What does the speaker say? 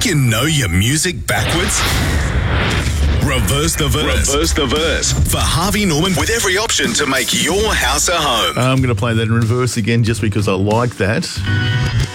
Think you know your music backwards? Reverse the verse. Reverse the verse. For Harvey Norman with every option to make your house a home. I'm going to play that in reverse again just because I like that.